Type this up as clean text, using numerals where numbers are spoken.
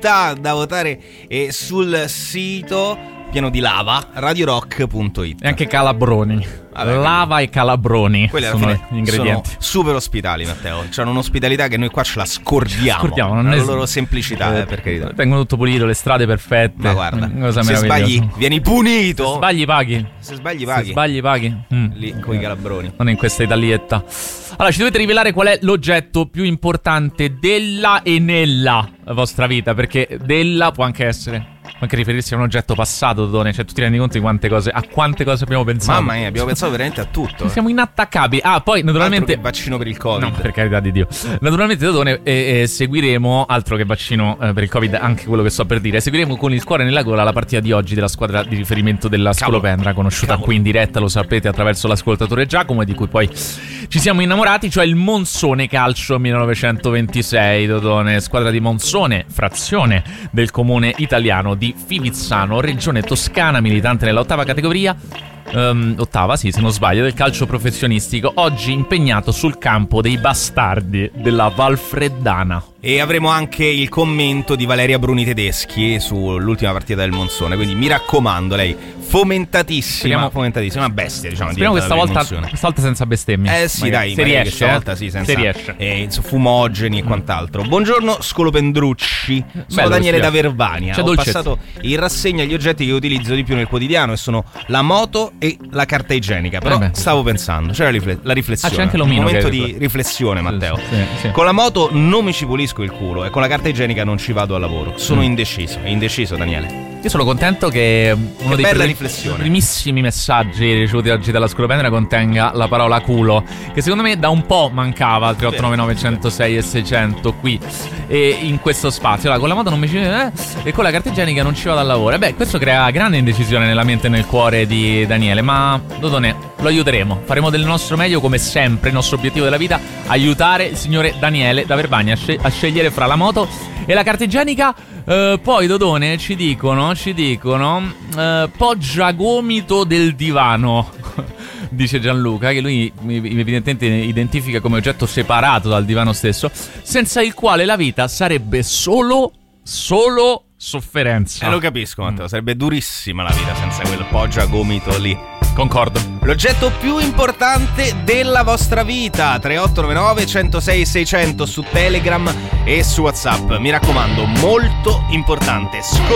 città da votare sul sito pieno di lava, radiorock.it. E anche calabroni. Vabbè, lava e calabroni sono gli ingredienti. Sono super ospitali, Matteo. C'hanno un'ospitalità che noi qua ce la scordiamo. Non la è loro semplicità, per carità. Tengono tutto pulito, le strade perfette. Ma guarda, cosa se sbagli vieni punito. Se sbagli paghi. Se sbagli paghi. Lì con i calabroni. Non in questa Italietta. Allora, ci dovete rivelare qual è l'oggetto più importante della e nella vostra vita, perché della può anche essere, può anche riferirsi a un oggetto passato, Dodone. Cioè, tu ti rendi conto di a quante cose abbiamo pensato? Mamma mia, abbiamo pensato veramente a tutto. Siamo inattaccabili. Poi naturalmente altro che vaccino per il Covid. No, per carità di Dio. Naturalmente, Dodone, seguiremo, altro che vaccino per il Covid, anche quello che sto per dire, seguiremo con il cuore nella gola la partita di oggi della squadra di riferimento della Scolopendra, conosciuta qui in diretta, lo sapete, attraverso l'ascoltatore Giacomo, e di cui poi ci siamo innamorati, cioè il Monsone Calcio 1926, Dodone, squadra di Monsone, frazione del comune italiano di Fivizzano, regione toscana, militante nell'ottava categoria, ottava, sì, se non sbaglio, del calcio professionistico, oggi impegnato sul campo dei Bastardi della Valfreddana. E avremo anche il commento di Valeria Bruni Tedeschi sull'ultima partita del Monsone, quindi mi raccomando, lei fomentatissima, una bestia, diciamo. Speriamo questa volta senza bestemmie. Sì, dai, se riesce, volta sì, senza se riesce. Fumogeni e quant'altro. Buongiorno Scolopendrucci, sono Bello, Daniele da Verbania. Ho dolcezza. passato in rassegna gli oggetti che utilizzo di più nel quotidiano, e sono la moto e la carta igienica. Però stavo pensando, c'era la riflessione. C'è anche l'omino, un momento di riflessione, Matteo. Sì. Con la moto non mi ci pulisco il culo e con la carta igienica non ci vado al lavoro. Sono indeciso, Daniele. Io sono contento che uno dei primissimi messaggi ricevuti oggi dalla Scolopendra contenga la parola culo, che secondo me da un po' mancava al 3899 106 e 600 qui e in questo spazio. Allora, con la moto non mi ci e con la carta igienica non ci vado al lavoro. Questo crea grande indecisione nella mente e nel cuore di Daniele, ma Dodone, lo aiuteremo, faremo del nostro meglio come sempre. Il nostro obiettivo della vita: aiutare il signore Daniele da Verbania a scegliere fra la moto e la carta igienica. Poi, Dodone, ci dicono poggia gomito del divano dice Gianluca, che lui evidentemente identifica come oggetto separato dal divano stesso, senza il quale la vita sarebbe solo sofferenza. Lo capisco, Matteo, sarebbe durissima la vita senza quel poggia gomito lì. Concordo. L'oggetto più importante della vostra vita: 3899 106 600 su Telegram e su WhatsApp. Mi raccomando, molto importante.